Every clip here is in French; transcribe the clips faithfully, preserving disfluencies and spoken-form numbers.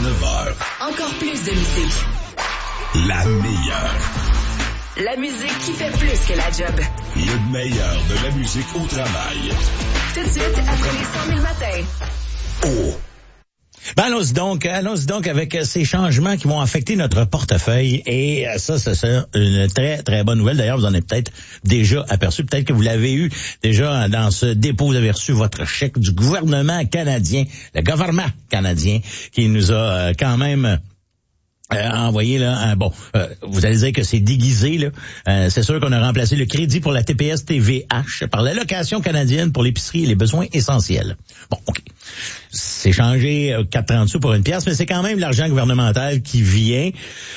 neuf heures. Encore plus de musique. La meilleure. La musique qui fait plus que la job. Le meilleur de la musique au travail. Tout de suite, après les cent mille matins. Oh! Ben allons-y donc, allons-y donc avec ces changements qui vont affecter notre portefeuille. Et ça, ça, c'est une très, très bonne nouvelle. D'ailleurs, vous en avez peut-être déjà aperçu. Peut-être que vous l'avez eu déjà dans ce dépôt. Vous avez reçu votre chèque du gouvernement canadien, le gouvernement canadien, qui nous a quand même... Euh, envoyé là, un, bon, euh, vous allez dire que c'est déguisé là. Euh, c'est sûr qu'on a remplacé le crédit pour la T P S T V H par l'allocation canadienne pour l'épicerie et les besoins essentiels. Bon, ok, c'est changé euh, quatre trente sous pour une pièce, mais c'est quand même l'argent gouvernemental qui vient.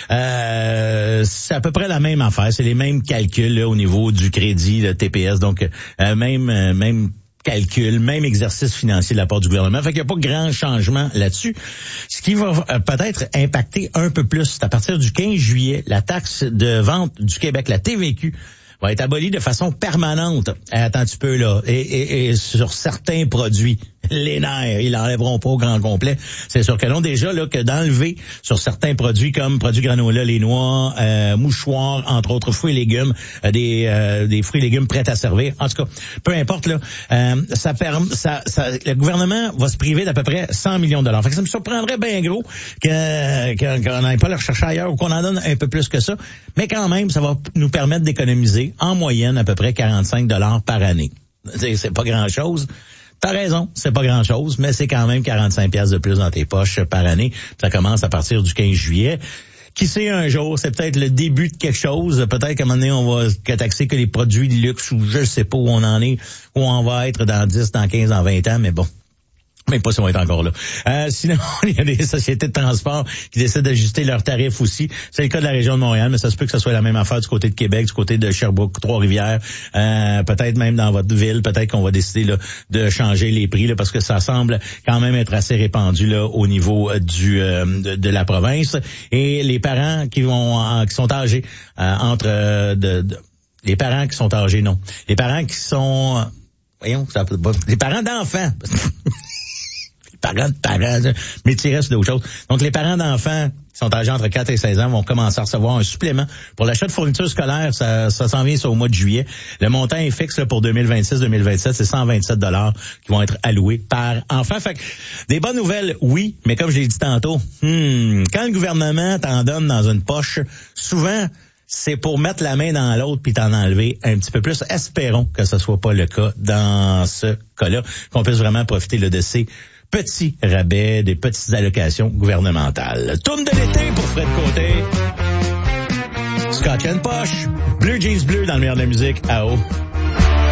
Euh, c'est à peu près la même affaire, c'est les mêmes calculs là, au niveau du crédit, le T P S, donc euh, même euh, même. calcul, même exercice financier de la part du gouvernement. Fait qu'il n'y a pas grand changement là-dessus. Ce qui va euh, peut-être impacter un peu plus, c'est à partir du quinze juillet, la taxe de vente du Québec, la T V Q, va être abolie de façon permanente. Attends un petit peu là. Et, et, et sur certains produits, les nerfs, ils l'enlèveront pas au grand complet. C'est sûr que non. Déjà là que d'enlever sur certains produits comme produits granola, les noix, euh, mouchoirs, entre autres fruits et légumes, euh, des euh, des fruits et légumes prêts à servir. En tout cas, peu importe là, euh, ça permet, ça, ça, le gouvernement va se priver d'à peu près cent millions de dollars. Fait que ça me surprendrait bien gros que que qu'on n'aille pas le rechercher ailleurs ou qu'on en donne un peu plus que ça. Mais quand même, ça va nous permettre d'économiser en moyenne à peu près quarante-cinq dollars par année. C'est, c'est pas grand-chose. T'as raison, c'est pas grand-chose, mais c'est quand même quarante-cinq piastres de plus dans tes poches par année. Ça commence à partir du quinze juillet. Qui sait, un jour, c'est peut-être le début de quelque chose. Peut-être qu'à un moment donné, on va taxer que les produits de luxe ou je sais pas où on en est, où on va être dans dix, dans quinze, dans vingt ans, mais bon. Même pas si on va être encore là. Euh, sinon, il y a des sociétés de transport qui décident d'ajuster leurs tarifs aussi. C'est le cas de la région de Montréal, mais ça se peut que ce soit la même affaire du côté de Québec, du côté de Sherbrooke, Trois-Rivières, euh, peut-être même dans votre ville, peut-être qu'on va décider là, de changer les prix là, parce que ça semble quand même être assez répandu là au niveau du euh, de, de la province. Et les parents qui vont euh, qui sont âgés euh, entre euh, de, de les parents qui sont âgés, non. Les parents qui sont euh, voyons, ça peut pas. Les parents d'enfants. parents de parents, mais tu restes d'autres choses. Donc, les parents d'enfants qui sont âgés entre quatre et seize ans vont commencer à recevoir un supplément. Pour l'achat de fournitures scolaires, ça, ça s'en vient ça au mois de juillet. Le montant est fixe là, pour deux mille vingt-six deux mille vingt-sept, c'est cent vingt-sept dollars qui vont être alloués par enfant. Fait que, des bonnes nouvelles, oui, mais comme je l'ai dit tantôt, hmm, quand le gouvernement t'en donne dans une poche, souvent, c'est pour mettre la main dans l'autre puis t'en enlever un petit peu plus. Espérons que ce soit pas le cas dans ce cas-là, qu'on puisse vraiment profiter là, de ces petits rabais, des petites allocations gouvernementales. Tourne de l'été pour Fred Côté. Scotch and Posh. Bleu Jeans Bleu dans le meilleur de la musique. À haut.